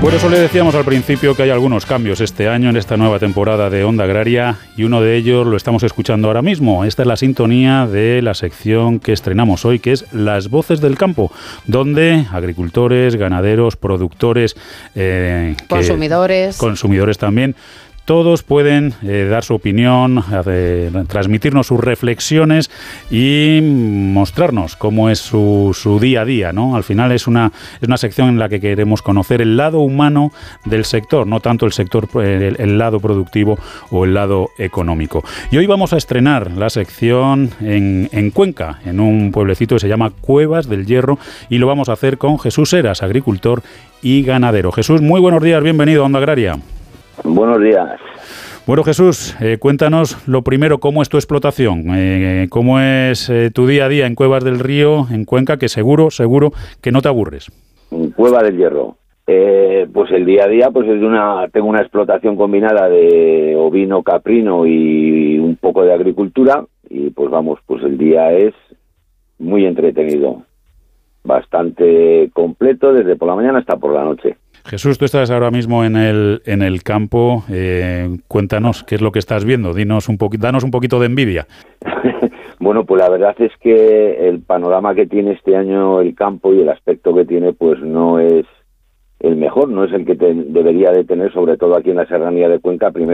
Por eso le decíamos al principio que hay algunos cambios este año en esta nueva temporada de Onda Agraria y uno de ellos lo estamos escuchando ahora mismo. Esta es la sintonía de la sección que estrenamos hoy, que es Las Voces del Campo, donde agricultores, ganaderos, productores, consumidores también, todos pueden dar su opinión, transmitirnos sus reflexiones y mostrarnos cómo es su día a día, ¿no? Al final es una sección en la que queremos conocer el lado humano del sector, no tanto el lado productivo o el lado económico. Y hoy vamos a estrenar la sección en Cuenca, en un pueblecito que se llama Cuevas del Hierro, y lo vamos a hacer con Jesús Heras, agricultor y ganadero. Jesús, muy buenos días, bienvenido a Onda Agraria. Buenos días. Bueno, Jesús, cuéntanos lo primero, ¿cómo es tu explotación? ¿Cómo es tu día a día en Cuevas del Río, en Cuenca, que seguro que no te aburres? En Cueva del Hierro. Pues el día a día pues tengo una explotación combinada de ovino, caprino y un poco de agricultura y pues el día es muy entretenido, bastante completo desde por la mañana hasta por la noche. Jesús, tú estás ahora mismo en el campo. Cuéntanos qué es lo que estás viendo. Danos un poquito de envidia. Bueno, pues la verdad es que el panorama que tiene este año el campo y el aspecto que tiene, pues no es el mejor, no es el que debería de tener, sobre todo aquí en la serranía de Cuenca. Primero